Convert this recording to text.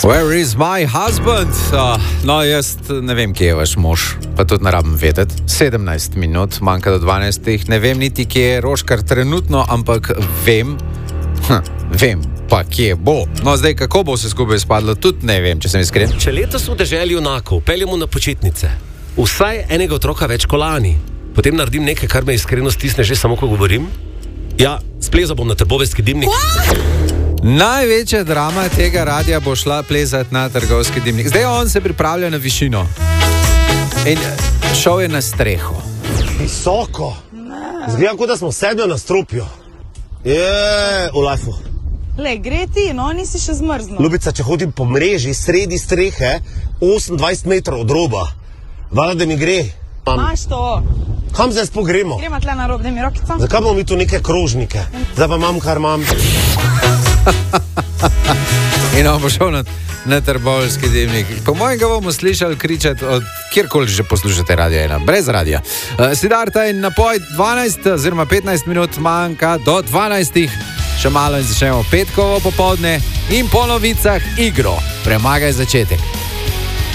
Where is my husband? No, jaz ne vem, kje je vaš mož, pa tudi ne rabim vedeti. 17 minut, manjka do 12. Ne vem niti, kje je Roškar trenutno, ampak vem, pa kje bo. No, zdaj, kako bo se skupaj spadlo, tudi ne vem, če sem iskren. Če letos v deželi junakov peljemo na počitnice, vsaj enega otroka več kot lani, potem naredim nekaj, kar me iskreno stisne že samo, ko govorim. Ja, splezal bom na trboveljski dimnik. Največja drama tega radia bo šla plezati na trgovski dimnik. Zdaj on se pripravlja na višino. In šel je na streho. Visoko. Zgledam, kot da smo sedli na strupju. V lajfu. Le, gre ti, no, nisi še zmrznil. Ljubica, če hodim po mreži sredi strehe, 28 metrov od roba, vala, da mi gre. Imaš to. Kam zdaj spogremo? Gremo tle na rob, da mi rokico. Zakaj bomo mi tu neke krožnike? Zdaj pa imam, kar imam. In on bo šel na trboveljski dimnik. Po mojem ga bomo slišali kričati od kjerkoli že poslušate Radio 1, brez radia. Siddharta in napoj 12 oziroma 15 minut manjka do 12. Še malo in začnemo petkovo popoldne in po novicah igro. Premagaj začetek.